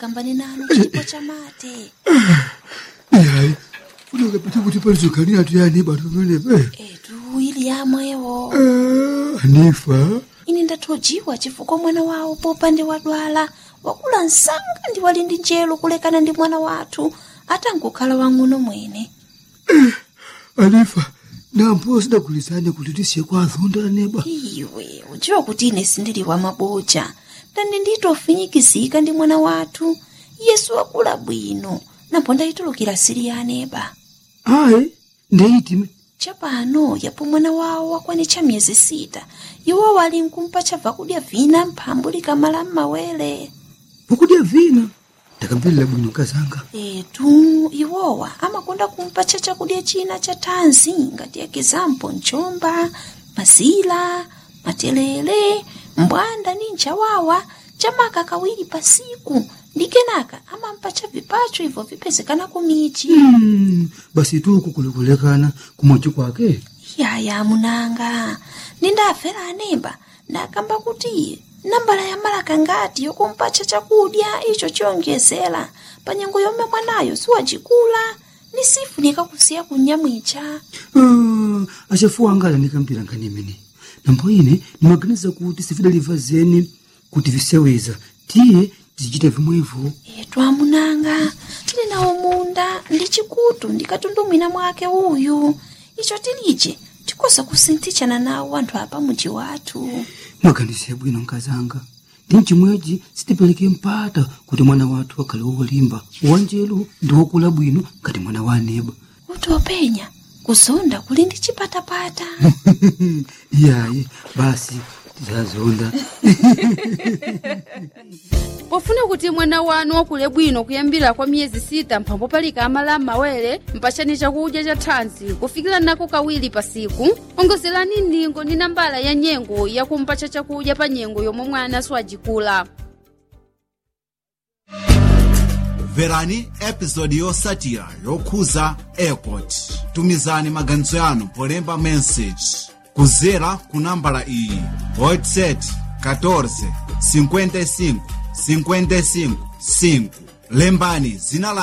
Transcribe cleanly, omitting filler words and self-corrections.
ndikambane nanu chipo cha mate. Yayi. Unoke pati kuti palizokhanira tuyani batu menepe. Etu ili yamwewo. Anifa. Ine ndathojiwa chifukwa mwana wawo popande wadwala. Wakula nsanga ndi wali ndi njelo kulekana ndi mwana wathu. Atangokhala wang'ono mwene. Anifa. Nampo sidakulizane kuti tisiye kwa azonda neba. Iwe, uchiwa kuti ine sindili wa maboja. Ndani nditofinyikizika ndi mwana wathu. Yesu wakula bwino. Nampo ndayitulukira siri ya neba. Ayi, ndeitime. Chapano yapo mwana wawo wakwanitcha miyezi 6. Iwo wali nkumpa chabva kudya vina mphambu likamala m'mawere. Pokudya vina. Takambirira bwino kazanga. Etu, iwowa amakonda kumpa chakudya china cha thanzi ngati ekizampo nchomba, mazila, matelele, mbwanda ni nchawawa, chamaka kawiri pasiku. Ndi kenaka amampa vipacho hivyo vipezekana kumichi. Basi tu kukulekana kumochi kwake. Yaya munanga, nindafera anemba, ndakamba kuti nambala ya malaka ngati yokumpacha chakudya icho chiyongezera panyengo yomwe mwanayo siwajikula nisifunika kusiya kunyamwicha. Achafuwa angala ndikampira nkanimene. Nampo ine nimaganiza kuti sifidaliva zeni kuti viseweza. Tiye tizichita vimwevo. Etu amunanga, tili nawo munda ndi chikutu ndikatundumwina mwake uyu. Icho tilije tikosa kusintichana nawo anthu apa muji wathu. Mwaganize bwino nkazanga. Ndi chimwechi sitipeleke mpata kuti mwana wathu akhale wolimba. Wanjelu ndi wokula bwino ngati mwana wa neba. Utopenya kuzonda kuli ndi chipatapata. Yayi, basi tizazonda. Pofuna kuti mwana wanu wakule bwino kuyambira kwa miyezi 6 mphambo palika amala m'mawere mpachani chakudya cha thanzi kufikira nako kawiri pasiku. Ongozerani ndingo ndi nambala ya nyengo yakumpacha chakudya pa nyengo yomwe mwana siwajikula. Verani episode yotsatira yokhuza airport. Tumizani maganizo yanu polemba message kuzera ku nambala iyi WhatsApp 14 55 55 5. Lembani zina la